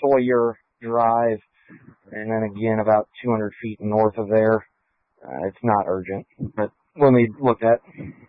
Sawyer Drive, and then again about 200 feet north of there. It's not urgent, but we'll need to look at.